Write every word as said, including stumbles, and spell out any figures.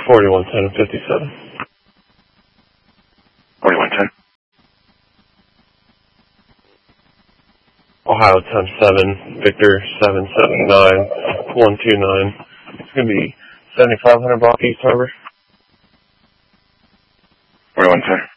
forty-one ten and fifty-seven. forty-one ten. Ohio times seven, Victor seven seven nine one two nine. It's going to be seventy-five hundred block East Harbor. forty-one ten.